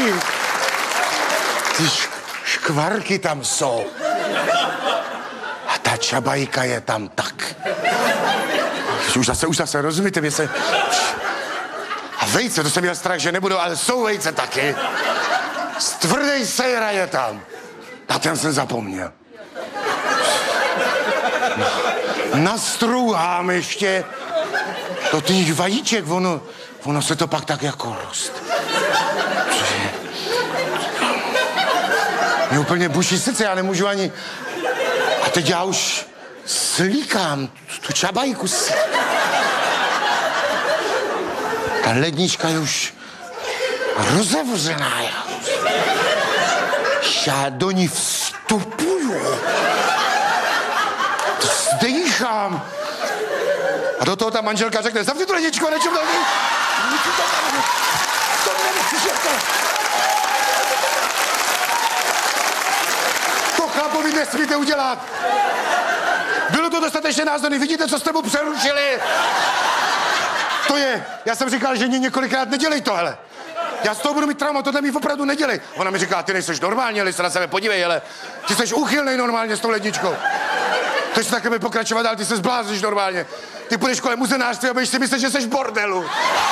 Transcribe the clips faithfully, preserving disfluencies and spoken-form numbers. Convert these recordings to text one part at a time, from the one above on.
vidím. Ty š- škvarky tam jsou. A ta čabajka je tam tak. Už zase, už zase, rozumíte, mě se... A vejce, to jsem měl strach, že nebudou, ale jsou vejce taky. Stvrdej sejra je tam. Na ten jsem zapomněl. Nastrouhám ještě do těch vajíček, ono, ono se to pak tak jako rost. Mě úplně buší srdce, já nemůžu ani... A teď já už slíkám tu čabajku. Ta lednička je už rozevřená. Já, já do ní vstupuju. Zdejchám. A do toho ta manželka řekne, zavři tu ledničku a nečem dál. To chlapovi nesmíte udělat. Bylo to dostatečně názorný, vidíte, co jste mu přerušili? To je, já jsem říkal, že mě několikrát nedělej tohle. Já z toho budu mít trauma, tohle mi opravdu nedělej. Ona mi říká, ty nejseš normální, ale se na sebe podívej, ale ty jsi úchylnej normálně s tou ledničkou. Ty jsi takhle pokračovat dál, ty se zblázníš normálně. Ty půjdeš kolem muzenářství a budeš si myslet, že jsi v bordelu.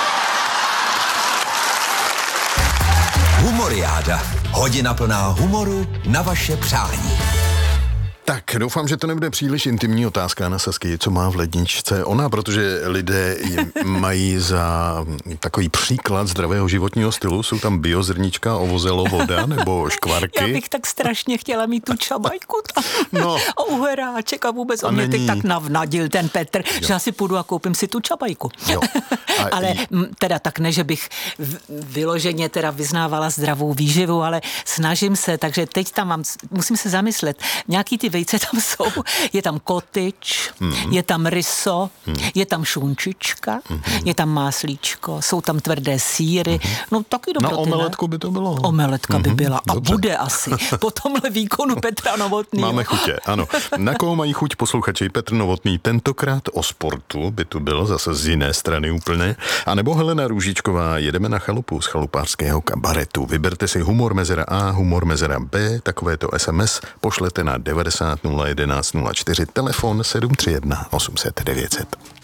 Humoriáda. Hodina plná humoru na vaše přání. Tak, doufám, že to nebude příliš intimní otázka na Sasky, co má v ledničce ona, protože lidé mají za takový příklad zdravého životního stylu, jsou tam biozrnička, ovozelo, voda nebo škvarky. Já bych tak strašně chtěla mít tu čabajku tam. No. A uheráček a vůbec A on mě není... teď tak navnadil ten Petr, jo. Že asi půjdu a koupím si tu čabajku. Jo. A ale i... teda tak ne, že bych vyloženě teda vyznávala zdravou výživu, ale snažím se, takže teď tam mám, musím se zamyslet, nějaký ty vejce tam jsou, je tam kotyč, mm-hmm. je tam ryso, mm-hmm. je tam šunčička, mm-hmm. je tam máslíčko, jsou tam tvrdé sýry, mm-hmm. no taky dobroty, na omeletku by to bylo. Omeletka mm-hmm. by byla a Dobře. bude asi po tomhle výkonu Petra Novotného. Máme chutě, ano. Na koho mají chuť posluchači? Petr Novotný tentokrát o sportu, by tu bylo zase z jiné strany úplně, a nebo Helena Růžičková, jedeme na chalupu z chalupářského kabaretu. Vyberte si humor mezera A, humor mezera B, takovéto es em es pošlete na devadesát nula jedenáct nula čtyři, telefon sedm tři jedna osm set devět set.